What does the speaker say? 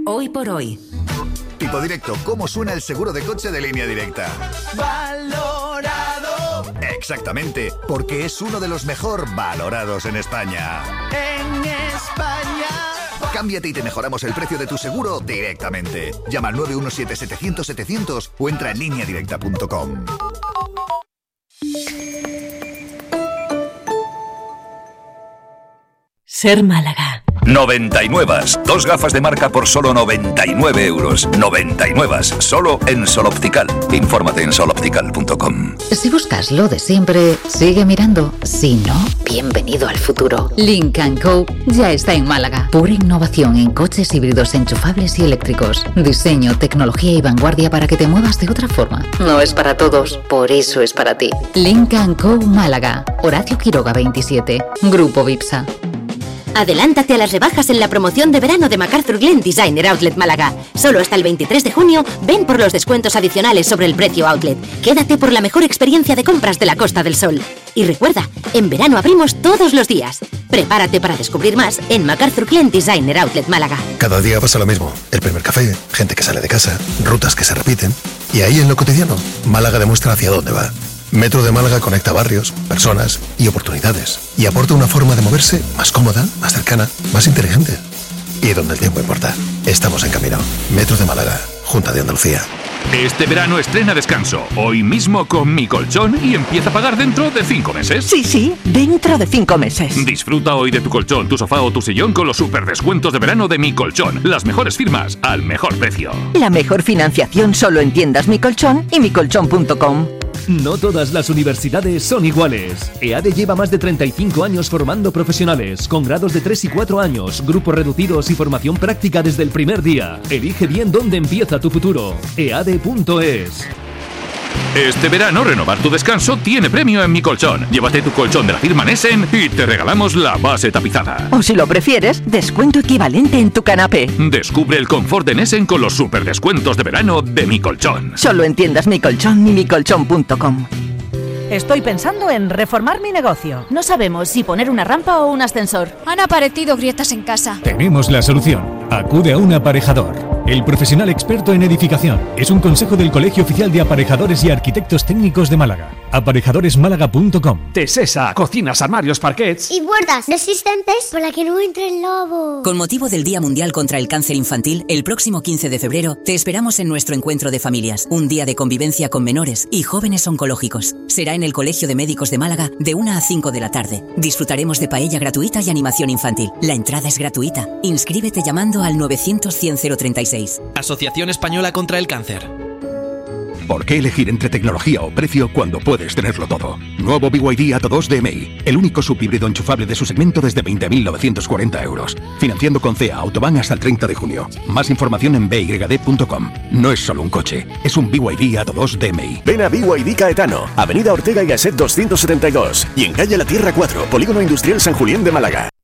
Hoy por hoy. Tipo Directo, ¿cómo suena el seguro de coche de Línea Directa? Valorado. Exactamente, porque es uno de los mejor valorados en España. En España. Cámbiate y te mejoramos el precio de tu seguro directamente. Llama al 917-700-700 o entra en lineadirecta.com. Ser Málaga. 99. 2 gafas de marca por solo 99 euros. 99. Solo en Sol Optical. Infórmate en soloptical.com. Si buscas lo de siempre, sigue mirando. Si no, bienvenido al futuro. Lynk & Co ya está en Málaga. Pura innovación en coches híbridos enchufables y eléctricos. Diseño, tecnología y vanguardia para que te muevas de otra forma. No es para todos, por eso es para ti. Lynk & Co Málaga. Horacio Quiroga 27. Grupo Vipsa. Adelántate a las rebajas en la promoción de verano de MacArthur Glen Designer Outlet Málaga. Solo hasta el 23 de junio, ven por los descuentos adicionales sobre el precio outlet. Quédate por la mejor experiencia de compras de la Costa del Sol. Y recuerda, en verano abrimos todos los días. Prepárate para descubrir más en MacArthur Glen Designer Outlet Málaga. Cada día pasa lo mismo. El primer café, gente que sale de casa, rutas que se repiten. Y ahí en lo cotidiano, Málaga demuestra hacia dónde va. Metro de Málaga conecta barrios, personas y oportunidades y aporta una forma de moverse más cómoda, más cercana, más inteligente. Y donde el tiempo importa. Estamos en camino. Metro de Málaga, Junta de Andalucía. Este verano estrena Descanso, hoy mismo con Mi Colchón y empieza a pagar dentro de 5 meses. Sí, dentro de 5 meses. Disfruta hoy de tu colchón, tu sofá o tu sillón con los super descuentos de verano de Mi Colchón. Las mejores firmas al mejor precio. La mejor financiación solo en tiendas Mi Colchón y micolchón.com. No todas las universidades son iguales. EADE lleva más de 35 años formando profesionales, con grados de 3 y 4 años, grupos reducidos y formación práctica desde el primer día. Elige bien dónde empieza tu futuro. EADE.es. Este verano, renovar tu descanso tiene premio en Mi Colchón. Llévate tu colchón de la firma Nessen y te regalamos la base tapizada. O si lo prefieres, descuento equivalente en tu canapé. Descubre el confort de Nessen con los super descuentos de verano de Mi Colchón. Solo en tiendas Mi Colchón y micolchón.com. Estoy pensando en reformar mi negocio. No sabemos si poner una rampa o un ascensor. Han aparecido grietas en casa. Tenemos la solución. Acude a un aparejador. El profesional experto en edificación. Es un consejo del Colegio Oficial de Aparejadores y Arquitectos Técnicos de Málaga. Aparejadoresmálaga.com. Tesesa, cocinas, armarios, parquets y puertas resistentes para que no entre el lobo. Con motivo del Día Mundial contra el Cáncer Infantil, el próximo 15 de febrero te esperamos en nuestro encuentro de familias. Un día de convivencia con menores y jóvenes oncológicos. Será en el Colegio de Médicos de Málaga de 1 a 5 de la tarde. Disfrutaremos de paella gratuita y animación infantil. La entrada es gratuita. Inscríbete llamando al 900-100-036. Asociación Española contra el Cáncer. ¿Por qué elegir entre tecnología o precio cuando puedes tenerlo todo? Nuevo BYD Atto2 DMI, el único subhíbrido enchufable de su segmento desde 20.940 euros. Financiando con CEA Autobahn hasta el 30 de junio. Más información en byd.com. No es solo un coche, es un BYD Atto2 DMI. Ven a BYD Caetano, Avenida Ortega y Gasset 272 y en calle La Tierra 4, Polígono Industrial San Julián de Málaga.